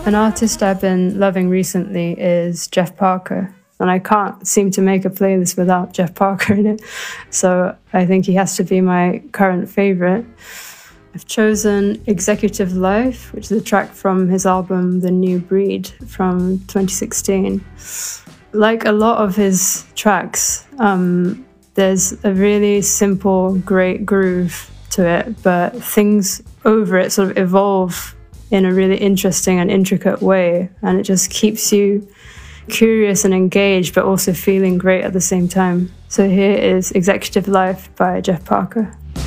An artist I've been loving recently is Jeff Parker. And I can't seem to make a playlist without Jeff Parker in it. So I think he has to be my current favourite. I've chosen Executive Life, which is a track from his album The New Breed from 2016. Like a lot of his tracks, there's a really simple, great groove to it, but things over it sort of evolve in a really interesting and intricate way, and it just keeps you curious and engaged, but also feeling great at the same time. So here is Executive Life by Jeff Parker.